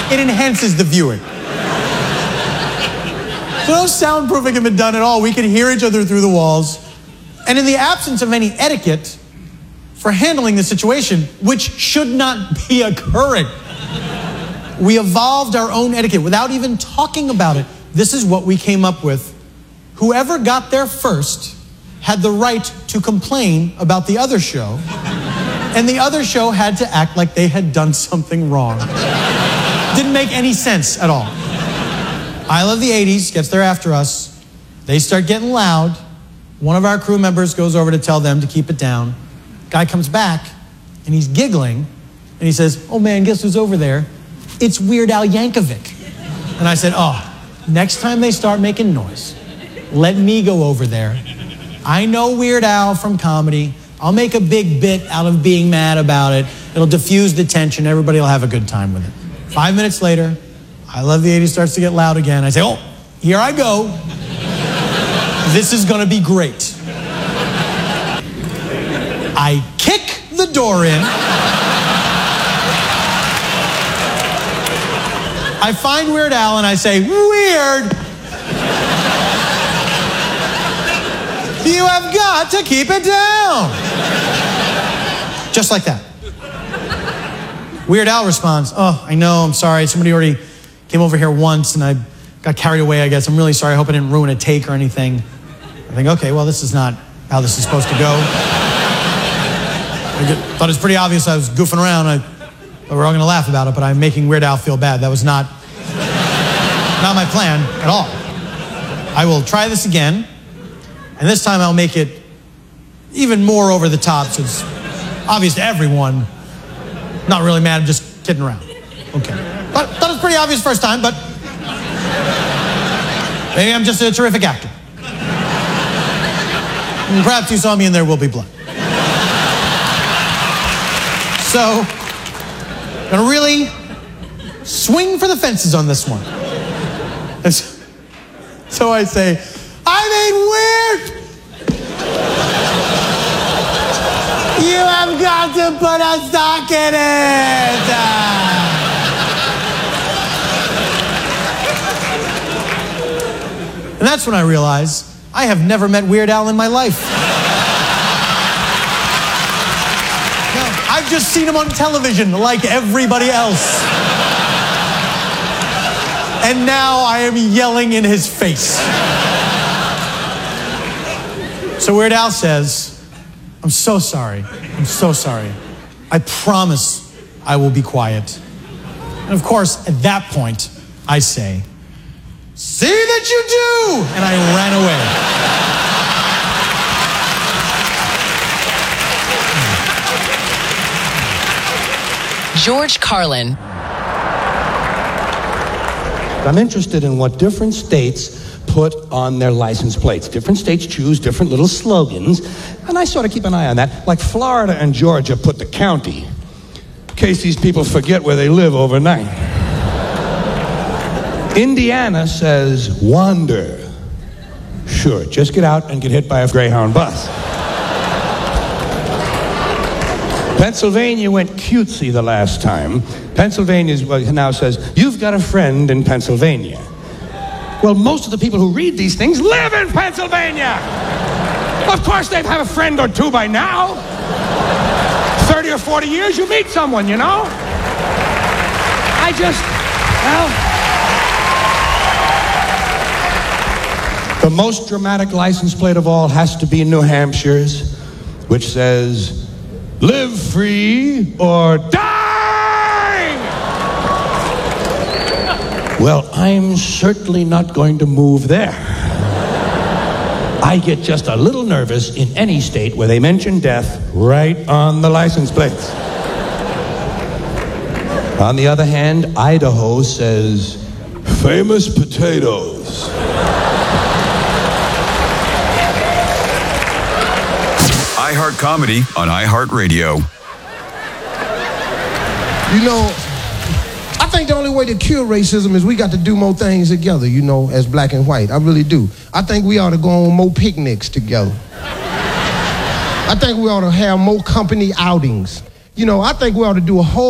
It enhances the viewing. So no soundproofing had been done at all. We could hear each other through the walls. And in the absence of any etiquette for handling the situation, which should not be occurring, we evolved our own etiquette without even talking about it. This is what we came up with. Whoever got there first had the right to complain about the other show, and the other show had to act like they had done something wrong. Didn't make any sense at all. I Love the 80s gets there after us. They start getting loud. One of our crew members goes over to tell them to keep it down. Guy comes back, and he's giggling, and he says, "Oh man, guess who's over there? It's Weird Al Yankovic." And I said, "Oh, next time they start making noise, let me go over there. I know Weird Al from comedy. I'll make a big bit out of being mad about it. It'll diffuse the tension. Everybody will have a good time with it." 5 minutes later, I Love the 80s starts to get loud again. I say, "Oh, here I go. This is going to be great." I kick the door in. I find Weird Al and I say, "Weird, you have got to keep it down." Just like that. Weird Al responds, "Oh, I know, I'm sorry. Somebody already came over here once and I got carried away, I guess. I'm really sorry. I hope I didn't ruin a take or anything." I think, okay, well, this is not how this is supposed to go. I thought it was pretty obvious I was goofing around. We were all going to laugh about it, but I'm making Weird Al feel bad. That was not my plan at all. I will try this again, and this time I'll make it even more over the top so it's obvious to everyone. Not really mad, I'm just kidding around. Okay. Thought it was pretty obvious first time, but maybe I'm just a terrific actor. And perhaps you saw me in There Will Be Blood. So, gonna really swing for the fences on this one. And so I say, "I mean, Weird, you have got to put a sock in it." And that's when I realize I have never met Weird Al in my life. No, I've just seen him on television like everybody else. And now I am yelling in his face. So Weird Al says, "I'm so sorry. I'm so sorry. I promise I will be quiet." And of course, at that point, I say, "See that you do!" And I ran away. George Carlin. I'm interested in what different states put on their license plates. Different states choose different little slogans, and I sort of keep an eye on that. Like Florida and Georgia put the county, in case these people forget where they live overnight. Indiana says wander. Sure, just get out and get hit by a Greyhound bus. Pennsylvania went cutesy the last time. Pennsylvania now says, "You've got a friend in Pennsylvania." Well, most of the people who read these things live in Pennsylvania. Of course they'd have a friend or two by now. 30 or 40 years, you meet someone, you know? The most dramatic license plate of all has to be New Hampshire's, which says, "Live free or die!" Well, I'm certainly not going to move there. I get just a little nervous in any state where they mention death right on the license plates. On the other hand, Idaho says, "Famous potatoes." iHeart Comedy on iHeartRadio. You know, I think the only way to cure racism is we got to do more things together, you know, as black and white. I really do. I think we ought to go on more picnics together. I think we ought to have more company outings. You know, I think we ought to do a whole